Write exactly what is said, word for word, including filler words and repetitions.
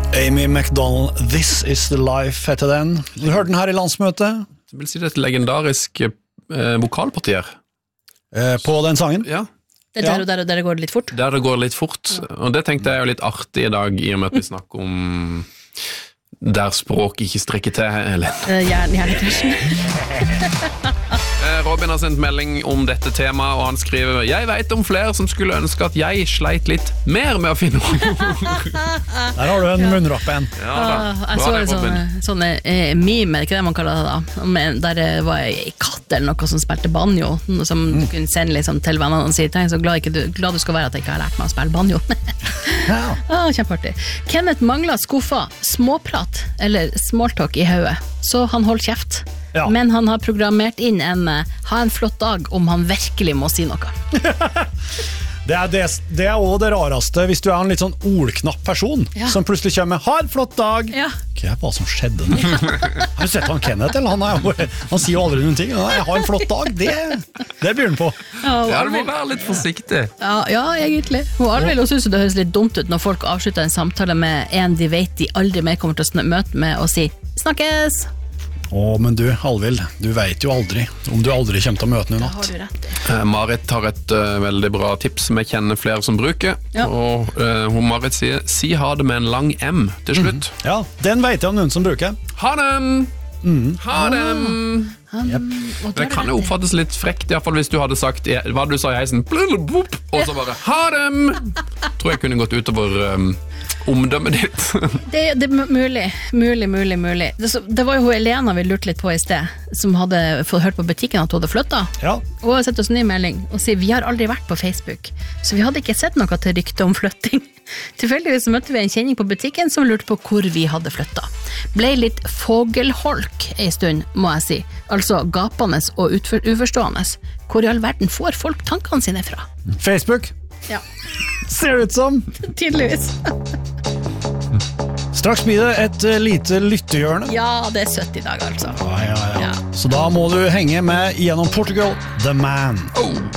Amy McDonald, This is the Life heter den. Du hørte den her i landsmøtet. Jeg vil si det er et legendarisk eh, vokalpartier. Eh, på den sangen? Ja. Det er der og der og der det går litt fort. Der det går litt fort, og det tenkte jeg er jo litt artig i dag, i og med at vi snakker om der språk ikke strekker til, Helen. Uh, Hjernekrasjen. Robin har sendt melding om dette temaet, og han skriver: Jeg vet om flere som skulle ønske at jeg sleit litt mer med å finne ord. Der har du en ja. munnrapp en. Ja, da. Uh, jeg så en sånne, sånne eh, meme, ikke det man kaller det da, men der det var en katt eller noe som spilte banjo, som mm. du kunne sende liksom, til vennene og si, tenk så glad, ikke du, glad du skal være at jeg ikke har lært meg å spille banjo. Ja. Ah, kjempeartig. Kenneth mangler skuffa småprat eller smalltalk i hodet, så han holdt kjeft. Ja. Men han har programmert inn en ha en flott dag om han virkelig må si noe. Det er, det, det er også det rareste hvis du er en litt sånn ordknapp person ja. som plutselig kommer med ha en flott dag. Ja. Hva er hva som skjedde nå? Har du sett han Kenneth? Eller? Han, er, han sier jo aldri noen ting. Jeg har en flott dag, det, det blir han på. Ja, ja, du må være litt forsiktig. Ja, ja egentlig. Og Alvild synes det høres litt dumt ut når folk avslutter en samtale med en de vet de aldri mer kommer til å møte med og si snakkes. Å, men du, Alvild, du vet jo aldri om du aldri kommer til å møte noen natt. Det har du rett i. Uh, Marit har et uh, veldig bra tips som jeg kjenner flere som bruker, ja. og uh, hun Marit sier, si ha det med en lang M til slutt. Mm. Ja, den vet jeg om noen som bruker. Ha dem! Mm. Ha dem! Ah, yep. Det kan jo oppfattes litt frekt, i hvert fall hvis du hadde sagt hva du sa i heisen, og så bare ha dem! Tror jeg kunne gått utover um, omdømmet ditt. det, det er mulig, mulig, mulig, mulig. Det, det var jo hun Elena vi lurte litt på i sted, som hadde fått hørt på butikken at hun hadde flyttet. Ja. Og hun har sett oss en ny melding og sier vi har aldri vært på Facebook, så vi hadde ikke sett noe til rykte om flytting. Tilfeldigvis møtte vi en kjenning på butikken som lurte på hvor vi hadde flyttet. Ble litt fogelholk en stund, må jeg si. Altså gapende og uforstående. Hvor i all verden får folk tankene sine fra? Facebook. Ja. Ser det ut som. Tydeligvis. Straks blir det et lite lyttehjørne. Ja, det er sytti dager altså. Ja, ja, ja. Ja. Så da må du henge med gjennom Portugal, The Man. Oh.